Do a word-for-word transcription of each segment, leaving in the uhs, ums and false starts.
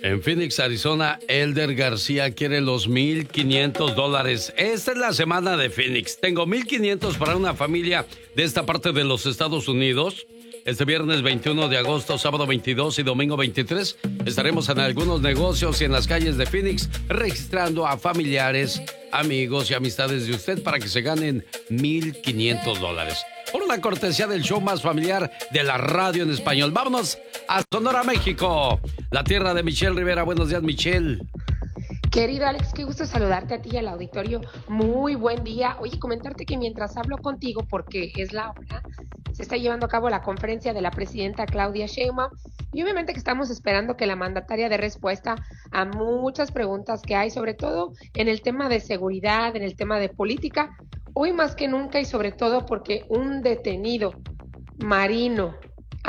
En Phoenix, Arizona, Elder García quiere los mil quinientos dólares. Esta es la semana de Phoenix. Tengo mil quinientos para una familia de esta parte de los Estados Unidos. Este viernes veintiuno de agosto, sábado veintidós y domingo veintitrés estaremos en algunos negocios y en las calles de Phoenix registrando a familiares, amigos y amistades de usted para que se ganen mil quinientos dólares. Por la cortesía del show más familiar de la radio en español. Vámonos a Sonora, México, la tierra de Michelle Rivera. Buenos días, Michelle. Querido Alex, qué gusto saludarte a ti y al auditorio. Muy buen día. Oye, comentarte que mientras hablo contigo, porque es la hora, se está llevando a cabo la conferencia de la presidenta Claudia Sheinbaum y obviamente que estamos esperando que la mandataria dé respuesta a muchas preguntas que hay, sobre todo en el tema de seguridad, en el tema de política, hoy más que nunca y sobre todo porque un detenido marino,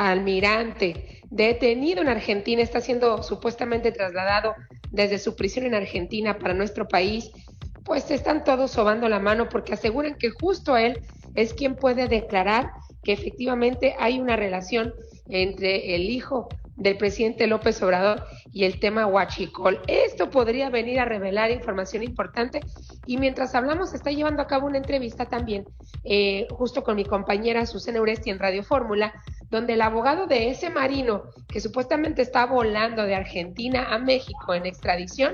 almirante, detenido en Argentina, está siendo supuestamente trasladado desde su prisión en Argentina para nuestro país, pues están todos sobando la mano porque aseguran que justo él es quien puede declarar que efectivamente hay una relación entre el hijo del presidente López Obrador y el tema huachicol. Esto podría venir a revelar información importante y mientras hablamos se está llevando a cabo una entrevista también eh, justo con mi compañera Susana Uresti en Radio Fórmula, donde el abogado de ese marino que supuestamente está volando de Argentina a México en extradición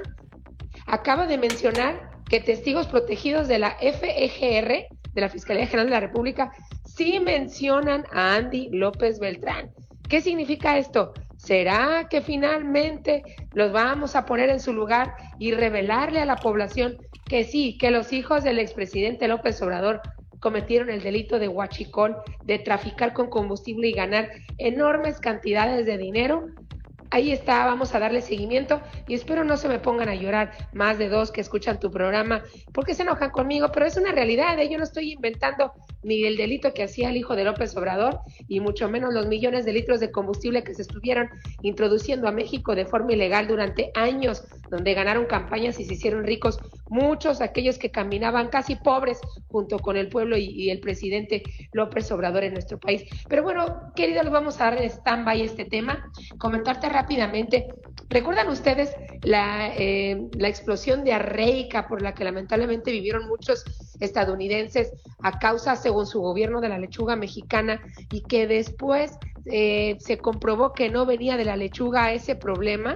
acaba de mencionar que testigos protegidos de la F E G R, de la Fiscalía General de la República, sí mencionan a Andy López Beltrán. ¿Qué significa esto? ¿Será que finalmente los vamos a poner en su lugar y revelarle a la población que sí, que los hijos del expresidente López Obrador cometieron el delito de huachicol, de traficar con combustible y ganar enormes cantidades de dinero? Ahí está, vamos a darle seguimiento y espero no se me pongan a llorar más de dos que escuchan tu programa porque se enojan conmigo, pero es una realidad, ¿eh? Yo no estoy inventando ni el delito que hacía el hijo de López Obrador y mucho menos los millones de litros de combustible que se estuvieron introduciendo a México de forma ilegal durante años, donde ganaron campañas y se hicieron ricos muchos aquellos que caminaban casi pobres junto con el pueblo y, y el presidente López Obrador en nuestro país. Pero bueno, queridos, vamos a dar en stand-by este tema, comentarte rápidamente. ¿Recuerdan ustedes la, eh, la explosión diarreica por la que lamentablemente vivieron muchos estadounidenses a causa, según su gobierno, de la lechuga mexicana y que después eh, se comprobó que no venía de la lechuga ese problema?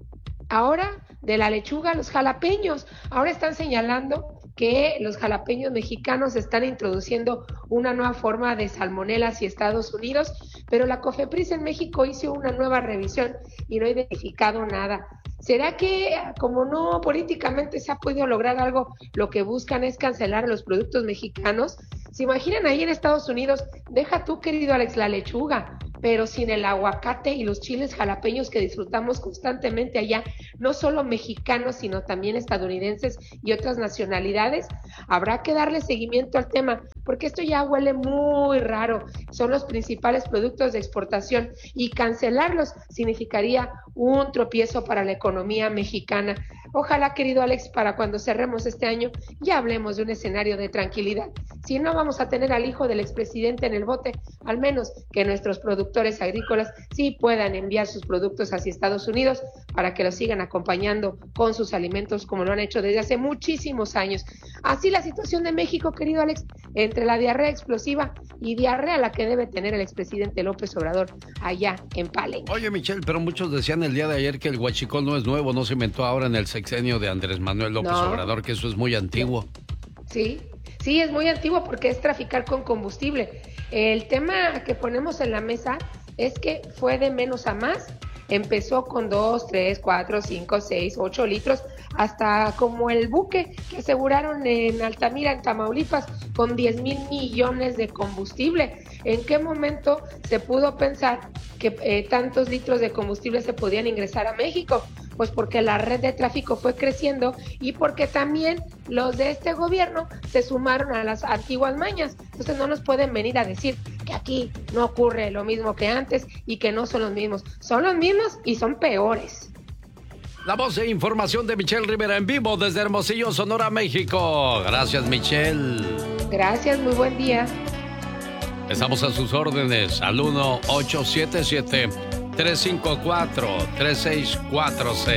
Ahora de la lechuga a los jalapeños. Ahora están señalando que los jalapeños mexicanos están introduciendo una nueva forma de salmonela hacia Estados Unidos, pero la COFEPRIS en México hizo una nueva revisión y no ha identificado nada. ¿Será que como no políticamente se ha podido lograr algo, lo que buscan es cancelar los productos mexicanos? ¿Se imaginan ahí en Estados Unidos? Deja tú, querido Alex, la lechuga, pero sin el aguacate y los chiles jalapeños que disfrutamos constantemente allá, no solo mexicanos, sino también estadounidenses y otras nacionalidades. Habrá que darle seguimiento al tema, porque esto ya huele muy raro. Son los principales productos de exportación y cancelarlos significaría un tropiezo para la economía mexicana. Ojalá, querido Alex, para cuando cerremos este año ya hablemos de un escenario de tranquilidad. Si no vamos a tener al hijo del expresidente en el bote, al menos que nuestros productores agrícolas sí puedan enviar sus productos hacia Estados Unidos para que los sigan acompañando con sus alimentos como lo han hecho desde hace muchísimos años. Así la situación de México, querido Alex, entre la diarrea explosiva y diarrea la que debe tener el expresidente López Obrador allá en Palenque. Oye, Michelle, pero muchos decían el día de ayer que el huachicol no es nuevo, no se inventó ahora en el sexenio de Andrés Manuel López no. Obrador, que eso es muy antiguo. Sí, sí, es muy antiguo porque es traficar con combustible. El tema que ponemos en la mesa es que fue de menos a más. Empezó con dos, tres, cuatro, cinco, seis, ocho litros, hasta como el buque que aseguraron en Altamira, en Tamaulipas, con diez mil millones de combustible. ¿En qué momento se pudo pensar que eh, tantos litros de combustible se podían ingresar a México? Pues porque la red de tráfico fue creciendo y porque también los de este gobierno se sumaron a las antiguas mañas. Entonces no nos pueden venir a decir que aquí no ocurre lo mismo que antes y que no son los mismos. Son los mismos y son peores. La voz de información de Michelle Rivera en vivo desde Hermosillo, Sonora, México. Gracias, Michelle. Gracias, muy buen día. Estamos a sus órdenes al uno ocho siete siete, tres cinco cuatro, tres seis cuatro seis.